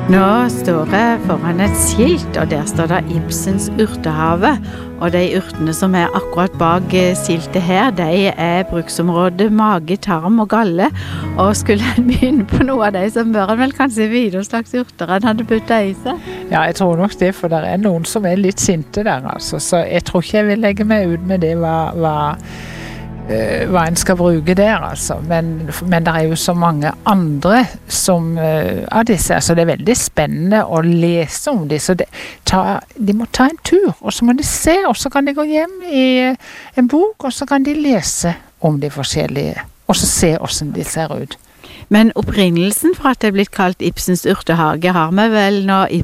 Nå står jeg foran et skilt, og der står det Ibsens urtehave. Og de urtene som akkurat bak skiltet her, de bruksområdet mage, tarm og galle. Og skulle en begynne på noe av de, så bør en vel kanskje vite hva slags urter en hadde puttet i seg? Ja, jeg tror nok det, for det noen som litt sinte der, altså. Så jeg tror ikke jeg vil legge meg ut med det hva en skal bruke der, altså. Men det jo så mange andre som av disse, altså det veldig spennende å lese om de, så de må ta en tur, og så må de se, og så kan de gå hjem i en bok, og så kan de lese om de forskjellige, og så se hvordan de ser ut. Men opprinnelsen for at det blitt kalt Ibsens urtehage har vi vel når